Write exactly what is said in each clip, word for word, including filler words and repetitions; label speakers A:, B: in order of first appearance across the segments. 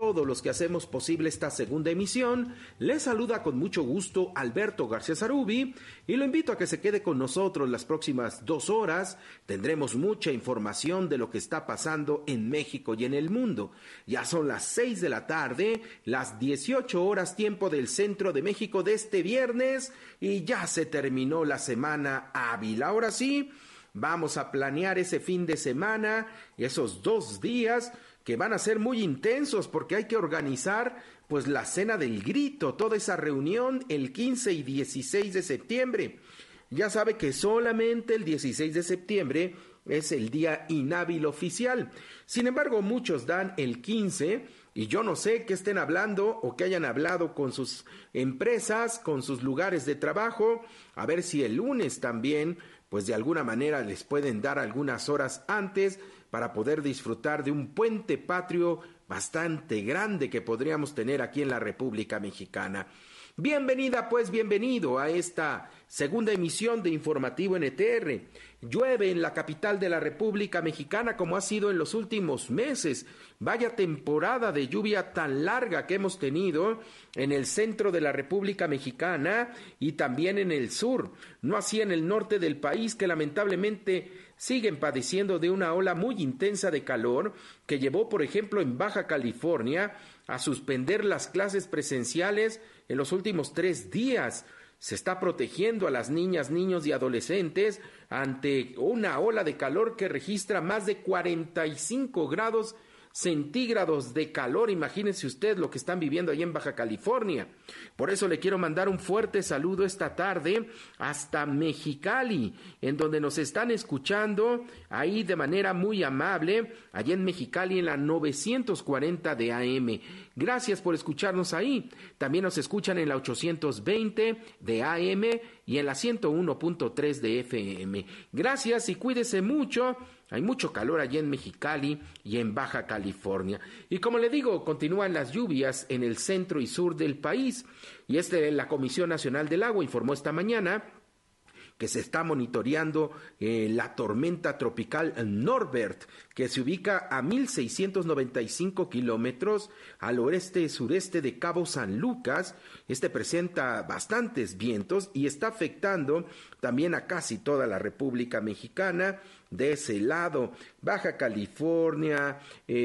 A: todos los que hacemos posible esta segunda emisión, les saluda con mucho gusto Alberto García Zarubi y lo invito a que se quede con nosotros las próximas dos horas. Tendremos mucha información de lo que está pasando en México y en el mundo. Ya son las seis de la tarde, las dieciocho horas tiempo del centro de México de este viernes y ya se terminó la semana hábil. Ahora sí, vamos a planear ese fin de semana, esos dos días que van a ser muy intensos porque hay que organizar pues la cena del grito, toda esa reunión el quince y dieciséis de septiembre. Ya sabe que solamente el dieciséis de septiembre es el día inhábil oficial. Sin embargo, muchos dan el quince y yo no sé qué estén hablando o que hayan hablado con sus empresas, con sus lugares de trabajo, a ver si el lunes también pues de alguna manera les pueden dar algunas horas antes para poder disfrutar de un puente patrio bastante grande que podríamos tener aquí en la República Mexicana. Bienvenida, pues bienvenido a esta segunda emisión de Informativo N T R. Llueve en la capital de la República Mexicana como ha sido en los últimos meses. Vaya temporada de lluvia tan larga que hemos tenido en el centro de la República Mexicana y también en el sur. No así en el norte del país, que lamentablemente siguen padeciendo de una ola muy intensa de calor que llevó, por ejemplo, en Baja California a suspender las clases presenciales en los últimos tres días. Se está protegiendo a las niñas, niños y adolescentes ante una ola de calor que registra más de cuarenta y cinco grados centígrados de calor. Imagínense usted lo que están viviendo allá en Baja California. Por eso le quiero mandar un fuerte saludo esta tarde hasta Mexicali, en donde nos están escuchando ahí de manera muy amable, allá en Mexicali en la novecientos cuarenta de A M. Gracias por escucharnos ahí. También nos escuchan en la ochocientos veinte de A M y en la ciento uno punto tres de F M. Gracias y cuídese mucho. Hay mucho calor allí en Mexicali y en Baja California. Y como le digo, continúan las lluvias en el centro y sur del país. Y este, la Comisión Nacional del Agua informó esta mañana que se está monitoreando eh, la tormenta tropical Norbert, que se ubica a mil seiscientos noventa y cinco kilómetros al oeste-sureste de Cabo San Lucas. Este presenta bastantes vientos y está afectando también a casi toda la República Mexicana. De ese lado, Baja California,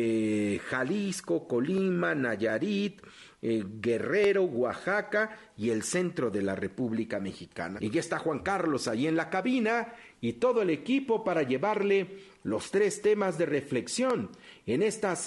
A: eh, Jalisco, Colima, Nayarit, eh, Guerrero, Oaxaca y el centro de la República Mexicana. Y ya está Juan Carlos ahí en la cabina y todo el equipo para llevarle los tres temas de reflexión en esta